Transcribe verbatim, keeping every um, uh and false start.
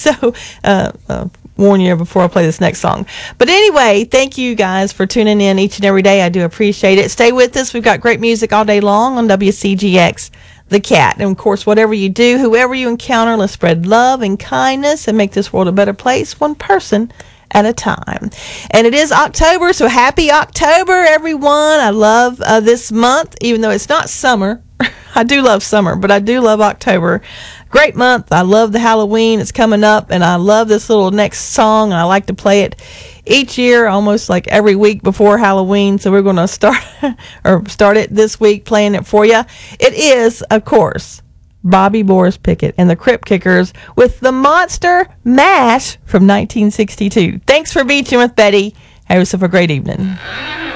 So, uh, uh, warn you before I play this next song. But anyway, thank you guys for tuning in each and every day. I do appreciate it. Stay with us. We've got great music all day long on W C G X, The Cat. And of course, whatever you do, whoever you encounter, let's spread love and kindness and make this world a better place, one person at a time. And it is October, so happy October, everyone. I love uh, this month, even though it's not summer. I do love summer, but I do love October. Great month. I love the Halloween. It's coming up, and I love this little next song, and I like to play it each year, almost like every week before Halloween. So we're going to start or start it this week playing it for you. It is, of course, Bobby Boris Pickett and the Crypt Kickers with the Monster Mash from nineteen sixty-two. Thanks for beaching with Betty. Have yourself a great evening.